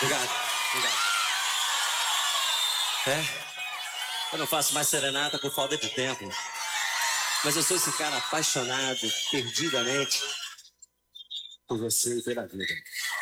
Obrigado, obrigado. Eu não faço mais serenata por falta de tempo. Mas eu sou esse cara apaixonado, perdidamente, por você e pela vida.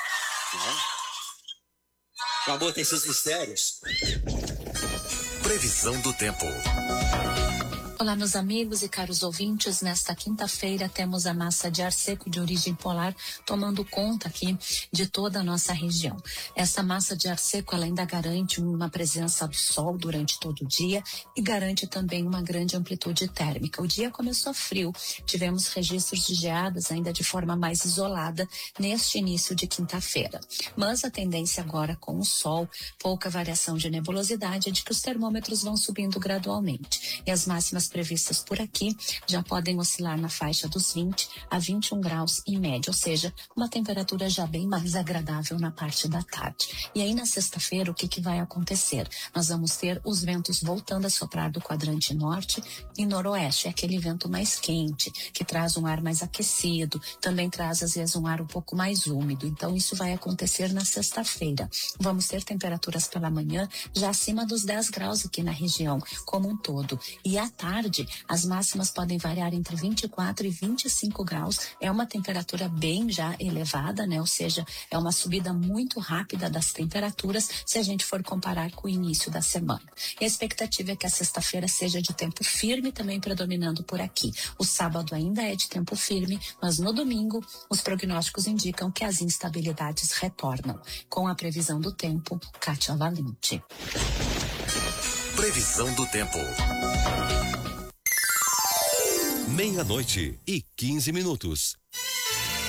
O amor tem seus mistérios. Previsão do tempo. Olá, meus amigos e caros ouvintes. Nesta quinta-feira temos a massa de ar seco de origem polar tomando conta aqui de toda a nossa região. Essa massa de ar seco ela ainda garante uma presença do sol durante todo o dia e garante também uma grande amplitude térmica. O dia começou frio, tivemos registros de geadas ainda de forma mais isolada neste início de quinta-feira. Mas a tendência agora com o sol, pouca variação de nebulosidade é de que os termômetros vão subindo gradualmente. E as máximas previstas por aqui já podem oscilar na faixa dos 20 a 21 graus em média, ou seja, uma temperatura já bem mais agradável na parte da tarde. E aí na sexta-feira o que vai acontecer? Nós vamos ter os ventos voltando a soprar do quadrante norte e noroeste, é aquele vento mais quente, que traz um ar mais aquecido, também traz às vezes um ar um pouco mais úmido, então isso vai acontecer na sexta-feira. Vamos ter temperaturas pela manhã já acima dos 10 graus aqui na região como um todo, e à tarde as máximas podem variar entre 24 e 25 graus, é uma temperatura bem já elevada, né? Ou seja, é uma subida muito rápida das temperaturas se a gente for comparar com o início da semana. E a expectativa é que a sexta-feira seja de tempo firme também predominando por aqui. O sábado ainda é de tempo firme, mas no domingo os prognósticos indicam que as instabilidades retornam. Com a previsão do tempo, Kátia Valente. Previsão do tempo. 00:15.